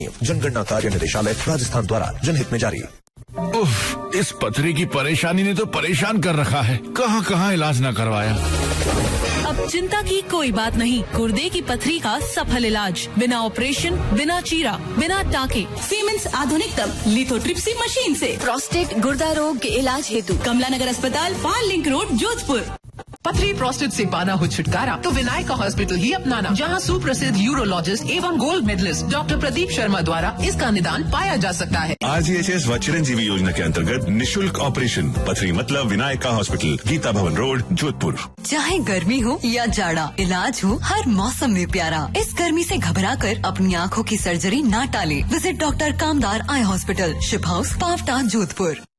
जनगणना कार्य निदेशालय राजस्थान द्वारा जनहित में जारी। उफ, इस पथरी की परेशानी ने तो परेशान कर रखा है। कहाँ कहाँ इलाज न करवाया। अब चिंता की कोई बात नहीं। गुर्दे की पथरी का सफल इलाज बिना ऑपरेशन, बिना चीरा, बिना टाके, सीमेंस आधुनिकतम लिथोट्रिप्सी मशीन से। प्रोस्टेट गुर्दा रोग के इलाज हेतु कमला नगर अस्पताल, पाल लिंक रोड, जोधपुर। पथरी प्रोस्टेट से पाना हो छुटकारा तो विनायका हॉस्पिटल ही अपनाना, जहां सुप्रसिद्ध यूरोलॉजिस्ट एवं gold medallist doctor Pradeep Sharma द्वारा इसका निदान पाया जा सकता है। RGHS व चिरंजीवी योजना के अंतर्गत निशुल्क ऑपरेशन। पथरी मतलब विनायका हॉस्पिटल, गीता भवन रोड, जोधपुर। चाहे गर्मी हो या जाड़ा, इलाज हो हर मौसम में प्यारा। इस गर्मी से घबराकर अपनी आँखों की सर्जरी ना टाले। विजिट डॉक्टर कामदार eye hospital, ship house, Pawta, Jodhpur.